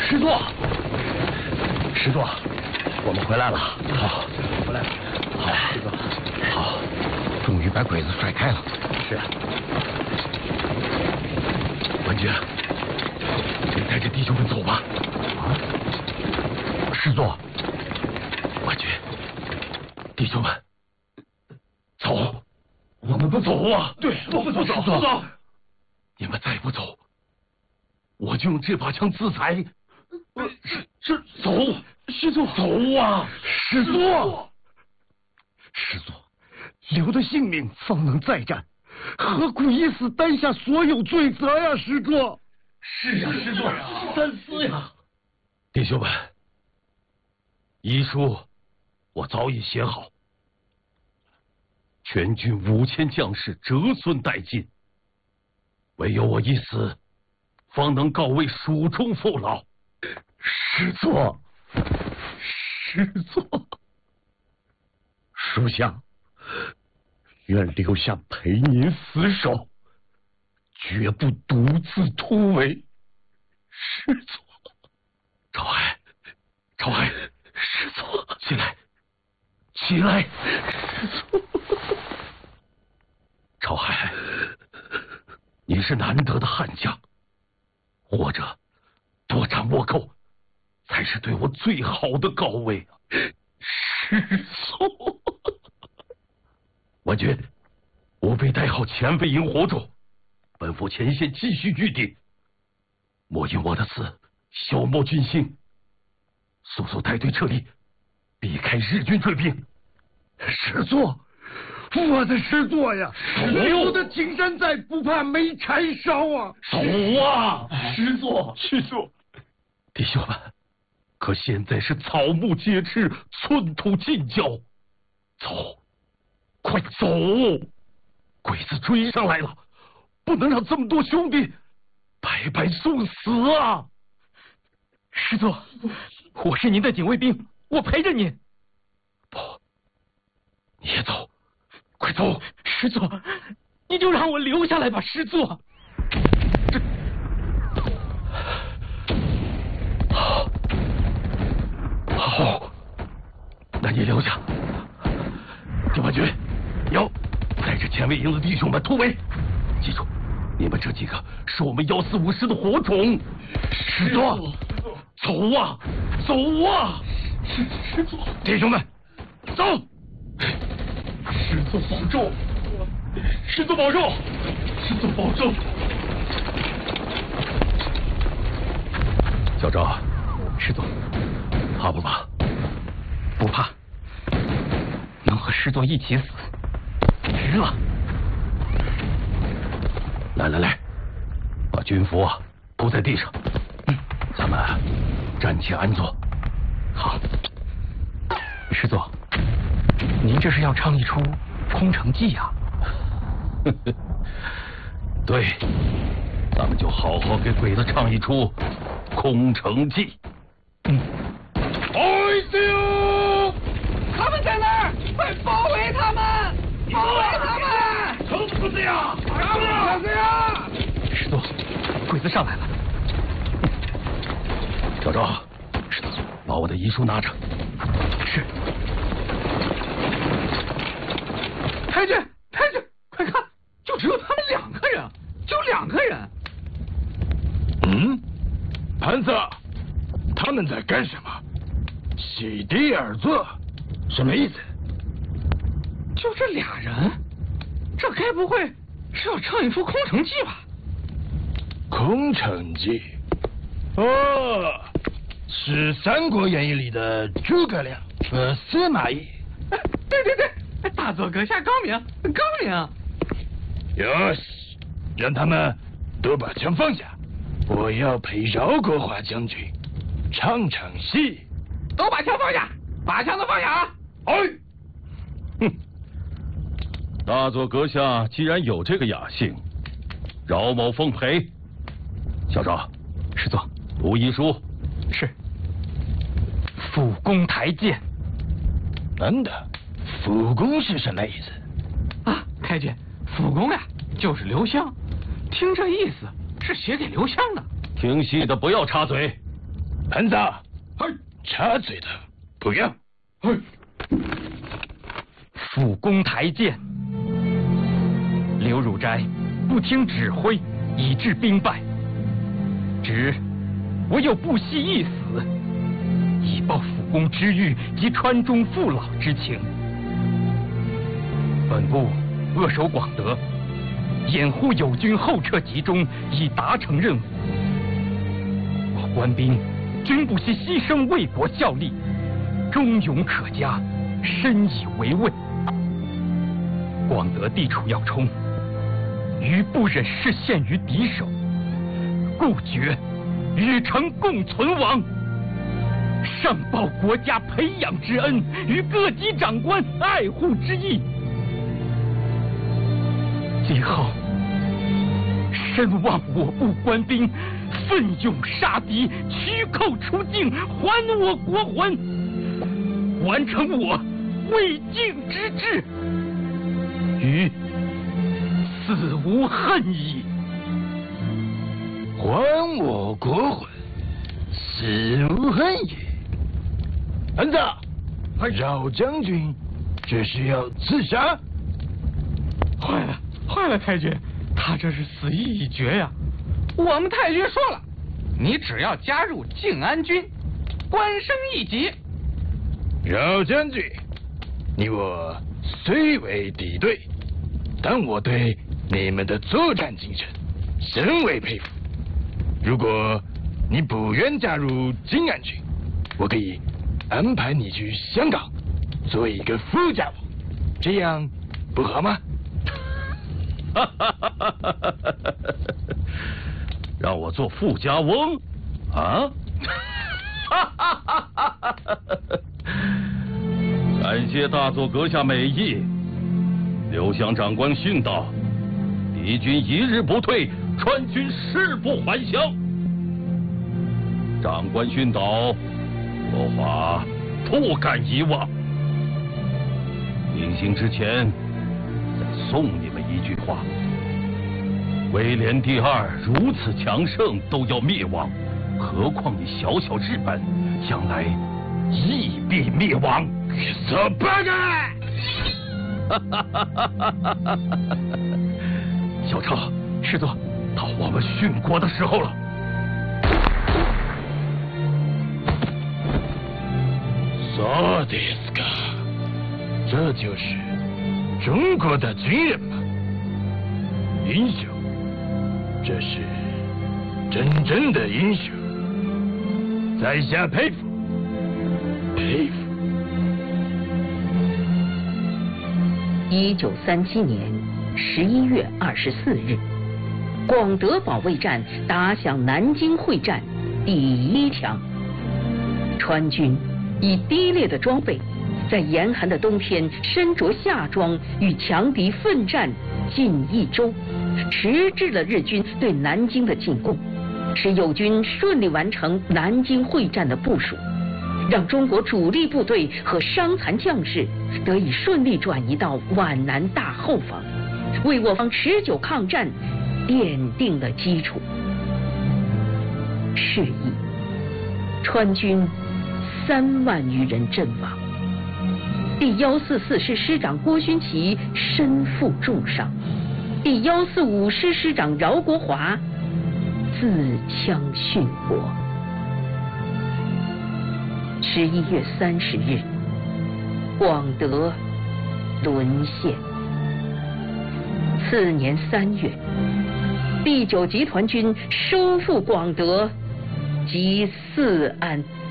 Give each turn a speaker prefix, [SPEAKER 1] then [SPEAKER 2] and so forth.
[SPEAKER 1] 师座，师座，我们回来了。好，回来了。好，师座，好，终于把鬼子甩开了。是。文觉，你带着弟兄们走吧。啊，师座，文觉，弟兄们，走，我们不走啊！对，我们不走，不走。你们再不走，我就用这把枪自裁。是走，师座，走啊！师座，师座，留的性命方能再战，何苦一死担下所有罪责呀？师座，是呀，师座呀，三思呀！弟兄们，遗书我早已写好，全军5000将士折损殆尽，唯有我一死，方能告慰蜀中父老。师座，师座，属下愿留下陪您死守，绝不独自突围。师座，朝海，朝海，师座，起来，起来，师座，朝海，你是难得的悍将，活着多战倭寇，才是对我最好的告慰啊！师座，文觉，务必带好前卫营火种，奔赴前线继续御敌，莫因我的死消磨军心，速速带队撤离，避开日军追兵。师座，我的师座呀！有的青山在，不怕没柴烧啊！走啊！师座，师座，弟兄们，可现在是草木皆赤，寸土尽焦，走，快走！鬼子追上来了，不能让这么多兄弟白白送死啊！师座，我是您的警卫兵，我陪着您。不，你也走，快走！师座，你就让我留下来吧，师座。好，那你留下。丁万军，要带着前卫营的弟兄们突围。记住，你们这几个是我们145师的火种。师座，走啊，走啊！师座，弟兄们，走！师座保重，师座保重，师座保重。小赵，师座，怕不怕？不怕，能和师座一起死，值了。来来来，把军服铺在地上，咱们暂且安坐。好，师座，您这是要唱一出空城计啊？对，咱们就好好给鬼子唱一出空城计。哎呦！他们在那儿，快包围他们！包围他们！撑死子呀！打死呀！师座，鬼子上来了。小赵，师座，把我的遗书拿着。是。太君，太君，快看，就只有他们2个人，就2个人。
[SPEAKER 2] 盘子，他们在干什么？席地而坐，什么意思？
[SPEAKER 1] 就这俩人，这该不会是要唱一出空城计吧？
[SPEAKER 2] 空城计，是《三国演义》里的诸葛亮和司马懿。
[SPEAKER 1] 对，大佐阁下高明，高明。
[SPEAKER 2] 哟西，让他们都把枪放下，我要陪饶国华将军唱场戏。
[SPEAKER 1] 都把枪放下，把枪都放下啊！
[SPEAKER 2] 哎，
[SPEAKER 3] 大佐阁下既然有这个雅兴，饶某奉陪。小赵，
[SPEAKER 1] 师座，
[SPEAKER 3] 读遗书。
[SPEAKER 1] 是。辅公台谏。
[SPEAKER 2] 等等，辅公是什么意思？
[SPEAKER 1] 啊，太君，辅公呀，就是刘湘。听这意思是写给刘湘的。
[SPEAKER 3] 听戏的不要插嘴。
[SPEAKER 2] 盘子，
[SPEAKER 1] 嘿，
[SPEAKER 2] 插嘴的不要。
[SPEAKER 1] 嘿，
[SPEAKER 4] 辅攻台见。刘汝斋不听指挥，以致兵败。直我有不惜一死，以报辅公之誉及川中父老之情。本部扼守广德，掩护友军后撤集中，已达成任务。我官兵均不惜牺牲为国效力，忠勇可嘉，深以为慰。广德地处要冲，余不忍视陷于敌手，故决与城共存亡。上报国家培养之恩，与各级长官爱护之意。今后深望我部官兵奋勇杀敌，驱寇出境，还我国魂，完成我未竟之志，余死无恨矣。
[SPEAKER 2] 还我国魂，死无恨也。盘子，饶将军这是要自杀？
[SPEAKER 4] 坏了，太君，他这是死意已决呀！
[SPEAKER 5] 我们太君说了，你只要加入靖安军，官升一级。
[SPEAKER 2] 饶将军，你我虽为敌对，但我对你们的作战精神深为佩服。如果你不愿加入靖安军，我可以安排你去香港做一个副家翁，这样不好吗？
[SPEAKER 3] 让我做富家翁啊！感谢大佐阁下美意。刘湘长官训道：敌军一日不退，川军誓不还乡。长官训导，我华不敢遗忘。临行之前，再送你们一句话：威廉第二如此强盛都要灭亡，何况你小小日本，将来亦必灭亡。
[SPEAKER 2] 说八个！
[SPEAKER 3] 小超，师座，到我们殉国的时候了。
[SPEAKER 2] そうですか，这就是中国的军人吗？英雄，这是真正的英雄，在下佩服，佩服。
[SPEAKER 6] 1937年11月24日，广德保卫战打响南京会战第一枪。川军以低劣的装备，在严寒的冬天身着夏装，与强敌奋战近1周，迟滞了日军对南京的进攻，使友军顺利完成南京会战的部署，让中国主力部队和伤残将士得以顺利转移到皖南大后方，为我方持久抗战奠定了基础。是以，川军3万余人阵亡，第144师师长郭勋祺身负重伤，第145师师长饶国华自枪殉国。11月30日，广德沦陷。次年3月，第9集团军收复广德及四安。